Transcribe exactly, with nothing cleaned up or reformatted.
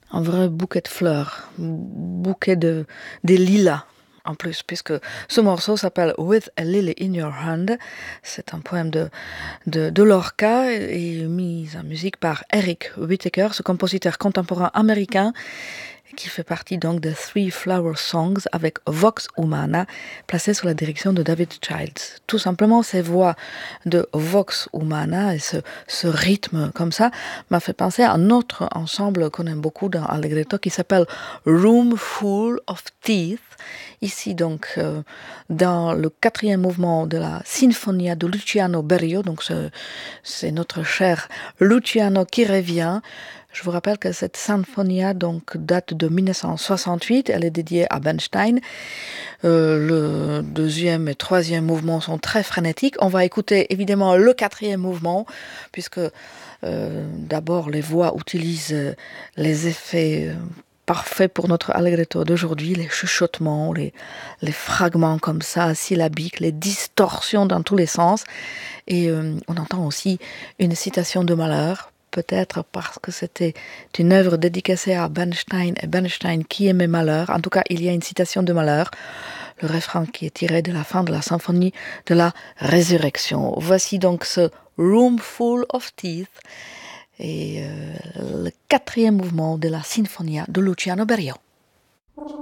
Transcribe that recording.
Un vrai bouquet de fleurs, bouquet de, des lilas en plus, puisque ce morceau s'appelle With a Lily in Your Hand. C'est un poème de, de, de Lorca et mis en musique par Eric Whitacre, ce compositeur contemporain américain qui fait partie donc de Three Flower Songs avec Vox Humana, placé sous la direction de David Childs. Tout simplement, ces voix de Vox Humana et ce, ce rythme comme ça m'a fait penser à un autre ensemble qu'on aime beaucoup dans Allegretto qui s'appelle Room Full of Teeth. Ici donc euh, dans le quatrième mouvement de la Sinfonia de Luciano Berio, donc ce, c'est notre cher Luciano qui revient. Je vous rappelle que cette Sinfonia donc date de dix-neuf cent soixante-huit, elle est dédiée à Bernstein. Euh, le deuxième et troisième mouvement sont très frénétiques. On va écouter évidemment le quatrième mouvement, puisque euh, d'abord les voix utilisent les effets euh, parfaits pour notre allegretto d'aujourd'hui, les chuchotements, les, les fragments comme ça, syllabiques, les distorsions dans tous les sens. Et euh, on entend aussi une citation de Mahler, peut-être parce que c'était une œuvre dédicacée à Bernstein et Bernstein qui aimait Mahler. En tout cas, il y a une citation de Mahler, le refrain qui est tiré de la fin de la symphonie de la résurrection. Voici donc ce Room Full of Teeth et euh, le quatrième mouvement de la Sinfonia de Luciano Berio.